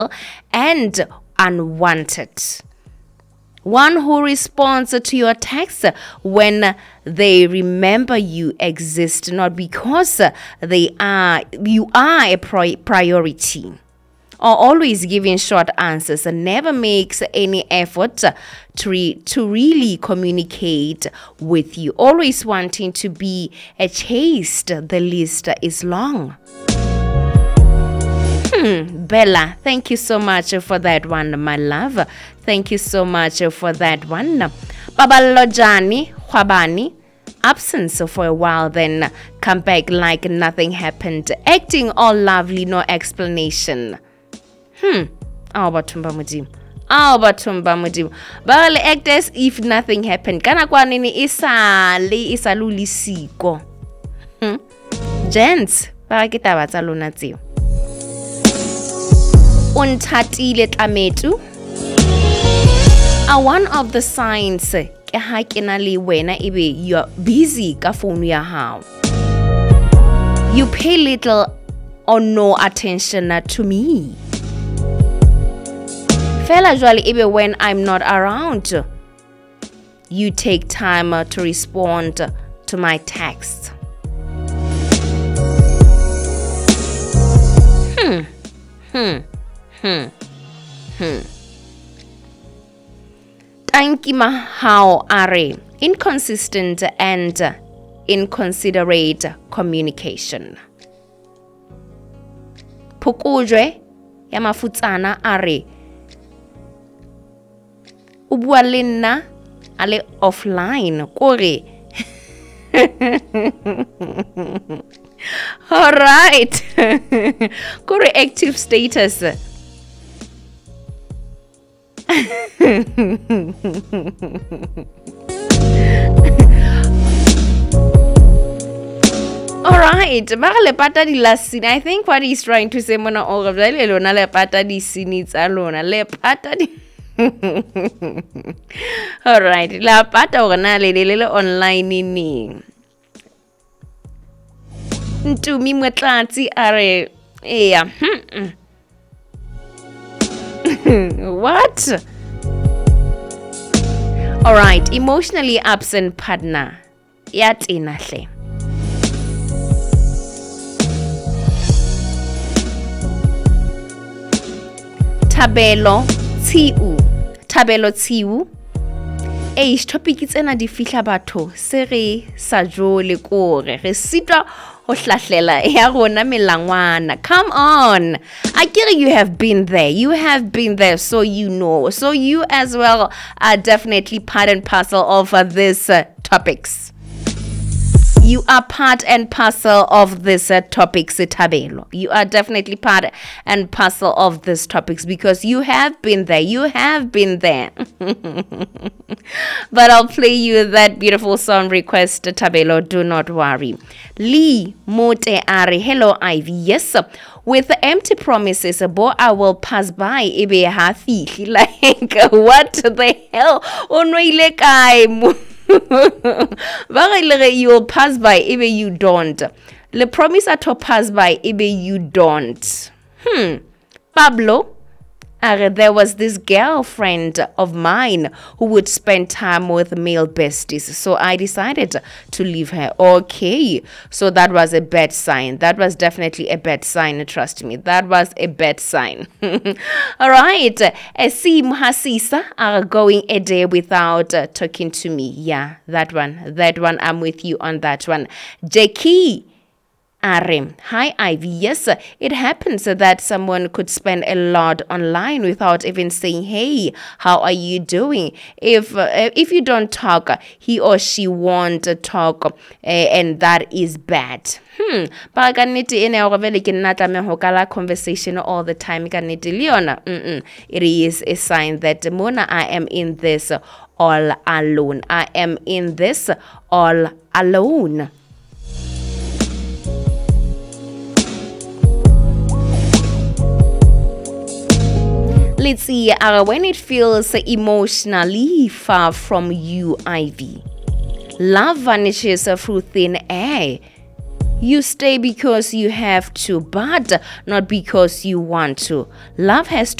and unwanted. One who responds to your text when they remember you exist, not because you are a priority. Or always giving short answers and never makes any effort to really communicate with you. Always wanting to be chased, the list is long. Bella, thank you so much for that one, my love. Thank you so much for that one. Babalojani, Khwabani, absence for a while, then come back like nothing happened. Acting all lovely, no explanation. Bathumba Mudim. But act as if nothing happened. Kana kwa nini isaluli siko. Gents, para kita batsa lona tseo. Unthatile tlametu. One of the signs ke ha ke na le wena ebe you are busy ka phone ya hao. You pay little or no attention to me. Fela jwale ebe when I'm not around, you take time to respond to my text. Tanki mahao are inconsistent and inconsiderate communication. Phokojwe ya mafutsana are ubua le nna ale offline kore. All right. Kore active status. All right. Bagale pata di lasini. I think what he's trying to say mona ora vele lona le pata di sinits alona le pata di. All right. La pata ora le online ni. Ntumi mwetlatsi are What? All right, emotionally absent partner. Yatinhle. Tabelo Tsiu. Topic tsena di fihla batho se re sa jole kore re sitwa ho hlahlela ya rona melangwana. Come on, you have been there, so you know, so you as well are definitely part and parcel of these topics. You are part and parcel of this topics, Tabelo. You are definitely part and parcel of these topics because you have been there. But I'll play you that beautiful song request, Tabelo. Do not worry. Lee Mote Are. Hello, Ivy. Yes, with empty promises, boy, I will pass by. Ebe hafi. Like, what the hell? Onwele kai. You'll pass by, ebe you don't. Le promise to pass by, ebe you don't. Pablo, there was this girlfriend of mine who would spend time with male besties, so I decided to leave her. Okay, so that was a bad sign. That was definitely a bad sign, trust me. That was a bad sign. All right, Sim Hasisa are going a day without talking to me. Yeah, that one, I'm with you on that one. Jackie Arem. Hi, Ivy. Yes, it happens that someone could spend a lot online without even saying, hey, how are you doing? If you don't talk, he or she won't talk, and that is bad. But conversation all the time. It is a sign that Mona, I am in this all alone. I am in this all alone. Let's see, when it feels emotionally far from you, Ivy. Love vanishes through thin air. You stay because you have to, but not because you want to. Love has